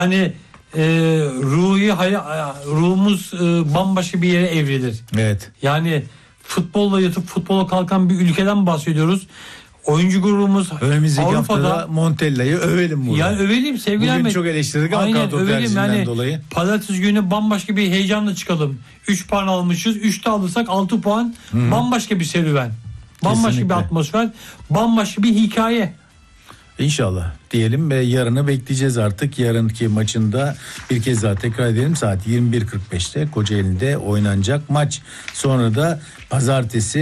hani ruhumuz bambaşka bir yere evrilir. Evet. Yani futbolla yatıp futbola kalkan bir ülkeden bahsediyoruz. Oyuncu grubumuz önümüzdeki Avrupa'da haftada Montella'yı övelim burada. Yani övelim sevgili Bugün Ahmet. çok eleştirdik ama aynen kadro övelim tercihinden yani dolayı. Pazartesi günü bambaşka bir heyecanla çıkalım. 3 puan almışız. 3'te alırsak 6 puan. Bambaşka bir serüven. Bambaşka Kesinlikle. bir atmosfer. Bambaşka bir hikaye. İnşallah diyelim ve yarını bekleyeceğiz artık. Yarınki maçında bir kez daha tekrar edelim, saat 21.45'te Kocaeli'nde oynanacak maç. Sonra da pazartesi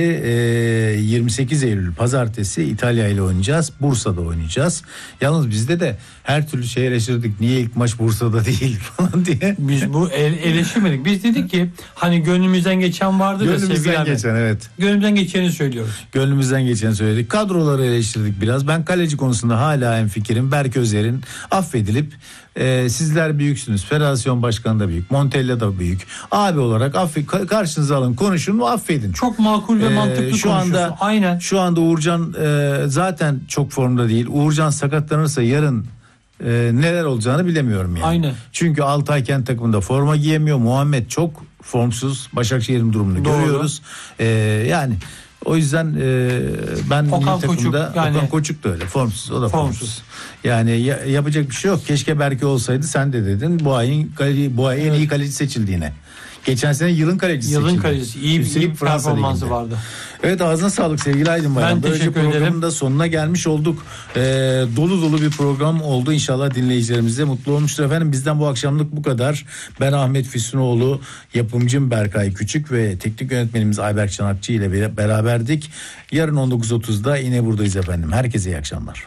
28 Eylül pazartesi İtalya ile oynayacağız. Bursa'da oynayacağız. Yalnız bizde de her türlü şey eleştirdik. Niye ilk maç Bursa'da değil falan diye. Biz bu eleştirmedik. Biz dedik ki hani gönlümüzden geçen vardır ya sevgili Gönlümüzden Ahmet. geçen, evet. Gönlümüzden geçeni söylüyoruz. Gönlümüzden geçeni söyledik. Kadroları eleştirdik biraz. Ben kaleci konusunda hala hemfikirim. Berk Özer'in affedilip sizler büyüksünüz. Federasyon başkanı da büyük. Montella da büyük. Abi olarak karşınıza alın, konuşun, affedin. Çok makul ve mantıklı şu anda aynen. Şu anda Uğurcan zaten çok formda değil. Uğurcan sakatlanırsa yarın neler olacağını bilemiyorum yani. Aynen. Çünkü Altayken takımında forma giyemiyor. Muhammed çok formsuz. Başakşehir'in durumunu Doğru. görüyoruz. Yani o yüzden ben Okan milli takımda yani, Okan Koçuk da öyle formsuz, o da formsuz. formsuz. Yani yapacak bir şey yok. Keşke belki olsaydı, sen de dedin. Bu ay en iyi kaleci seçildi yine. Geçen sene yılın kalecisi seçildi. Yılın kalecisi iyi bir performansı Ligi'nde vardı. Evet, ağzına sağlık sevgili Aydın Bayram. Ben Böylece teşekkür programın ederim. da sonuna gelmiş olduk. Dolu dolu bir program oldu. İnşallah dinleyicilerimiz de mutlu olmuştur efendim. Bizden bu akşamlık bu kadar. Ben Ahmet Füsunoğlu, yapımcım Berkay Küçük ve teknik yönetmenimiz Ayberk Çanakçı ile beraberdik. Yarın 19.30'da yine buradayız efendim. Herkese iyi akşamlar.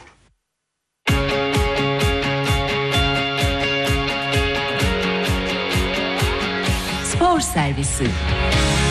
Spor Servisi.